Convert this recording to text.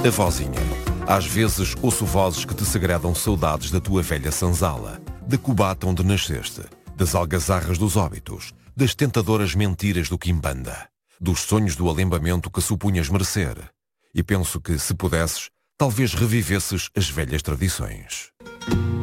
A vozinha. Às vezes ouço vozes que te segredam saudades da tua velha sanzala, da cubata onde nasceste, das algazarras dos óbitos, das tentadoras mentiras do quimbanda, dos sonhos do alembamento que supunhas merecer. E penso que, se pudesses, talvez revivesses as velhas tradições.